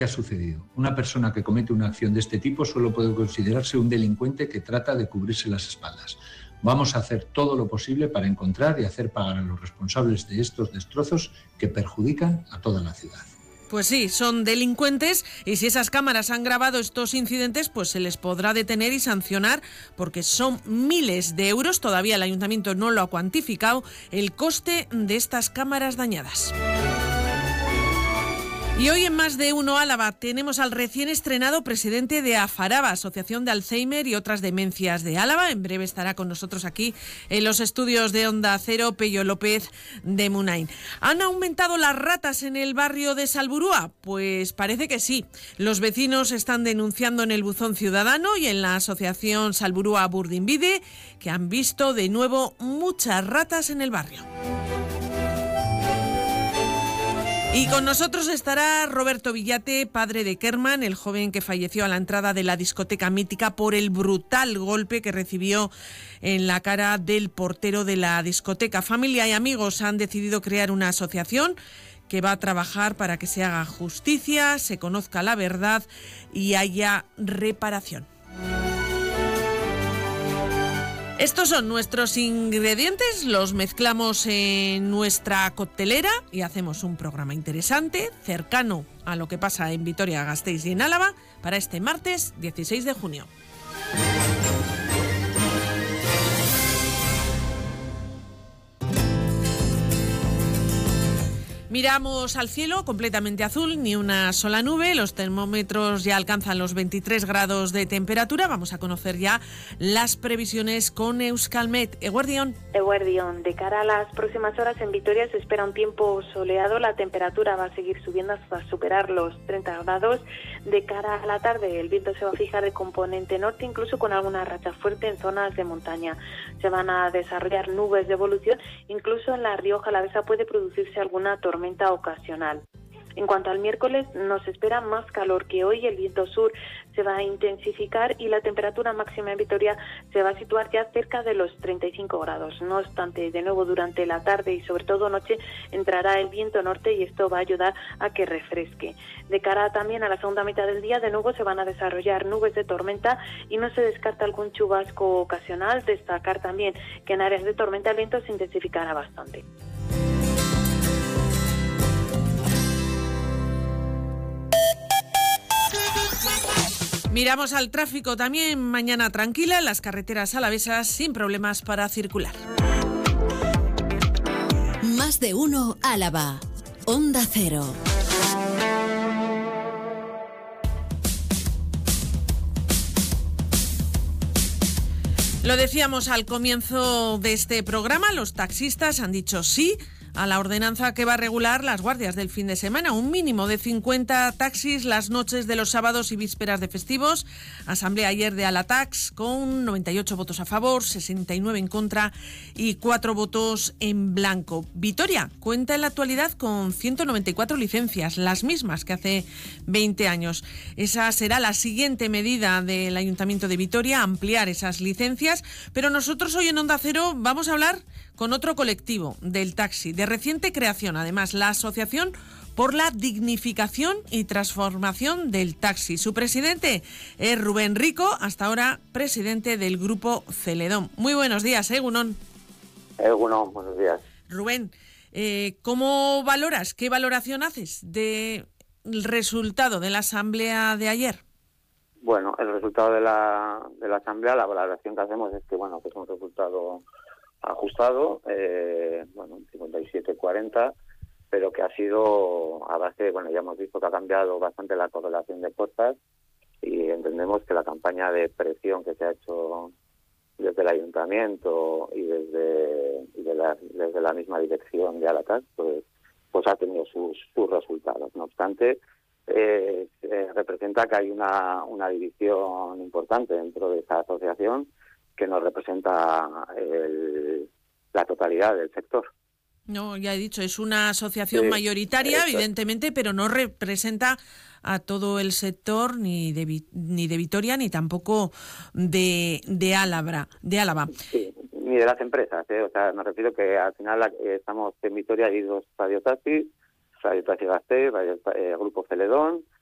ha sucedido. Una persona que comete una acción de este tipo solo puede considerarse un delincuente que trata de cubrirse las espaldas. Vamos a hacer todo lo posible para encontrar y hacer pagar a los responsables de estos destrozos que perjudican a toda la ciudad. Pues sí, son delincuentes y si esas cámaras han grabado estos incidentes, pues se les podrá detener y sancionar porque son miles de euros, todavía el ayuntamiento no lo ha cuantificado, el coste de estas cámaras dañadas. Y hoy en Más de Uno Álava tenemos al recién estrenado presidente de AFARABA, Asociación de Alzheimer y otras demencias de Álava. En breve estará con nosotros aquí en los estudios de Onda Cero, Pello López de Munain. ¿Han aumentado las ratas en el barrio de Salburúa? Pues parece que sí. Los vecinos están denunciando en el buzón ciudadano y en la asociación Salburúa Burdinbide que han visto de nuevo muchas ratas en el barrio. Y con nosotros estará Roberto Villate, padre de Kerman, el joven que falleció a la entrada de la discoteca mítica por el brutal golpe que recibió en la cara del portero de la discoteca. Familia y amigos han decidido crear una asociación que va a trabajar para que se haga justicia, se conozca la verdad y haya reparación. Estos son nuestros ingredientes, los mezclamos en nuestra coctelera y hacemos un programa interesante, cercano a lo que pasa en Vitoria-Gasteiz y en Álava para este martes 16 de junio. Miramos al cielo completamente azul, ni una sola nube, los termómetros ya alcanzan los 23 grados de temperatura. Vamos a conocer ya las previsiones con Euskalmet. Eguerdión, de cara a las próximas horas en Vitoria se espera un tiempo soleado, la temperatura va a seguir subiendo hasta superar los 30 grados. De cara a la tarde el viento se va a fijar de componente norte, incluso con alguna racha fuerte en zonas de montaña. Se van a desarrollar nubes de evolución, incluso en la Rioja Alavesa puede producirse alguna tormenta ocasional. En cuanto al miércoles, nos espera más calor que hoy, el viento sur se va a intensificar y la temperatura máxima en Vitoria se va a situar ya cerca de los 35 grados. No obstante, de nuevo durante la tarde y sobre todo noche entrará el viento norte y esto va a ayudar a que refresque. De cara también a la segunda mitad del día, de nuevo se van a desarrollar nubes de tormenta y no se descarta algún chubasco ocasional. Destacar también que en áreas de tormenta el viento se intensificará bastante. Miramos al tráfico también, mañana tranquila en las carreteras alavesas sin problemas para circular. Más de Uno Álava, Onda Cero. Lo decíamos al comienzo de este programa, los taxistas han dicho sí a la ordenanza que va a regular las guardias del fin de semana. Un mínimo de 50 taxis las noches de los sábados y vísperas de festivos. Asamblea ayer de Alatax con 98 votos a favor, 69 en contra y 4 votos en blanco. Vitoria cuenta en la actualidad con 194 licencias, las mismas que hace 20 años. Esa será la siguiente medida del Ayuntamiento de Vitoria, ampliar esas licencias. Pero nosotros hoy en Onda Cero vamos a hablar con otro colectivo del taxi, de reciente creación, además, la Asociación por la Dignificación y Transformación del Taxi. Su presidente es Rubén Rico, hasta ahora presidente del Grupo Celedón. Muy buenos días, Egunon. Egunon, buenos días. Rubén, ¿cómo valoras, qué valoración haces del resultado de la asamblea de ayer? Bueno, el resultado de la asamblea, la valoración que hacemos es que, que es un resultado ajustado, 57-40, pero que ha sido a base, ya hemos visto que ha cambiado bastante la correlación de fuerzas y entendemos que la campaña de presión que se ha hecho desde el ayuntamiento y desde la misma dirección de Alatax, pues ha tenido sus resultados. No obstante, representa que hay una división importante dentro de esta asociación que no representa la totalidad del sector. No, ya he dicho, es una asociación mayoritaria, evidentemente, pero no representa a todo el sector ni de Vitoria ni tampoco de Álava. Sí, ni de las empresas. Me refiero que al final estamos en Vitoria, hay dos radiotaxis, Radio Taxi Gasteiz, Grupo Celedón,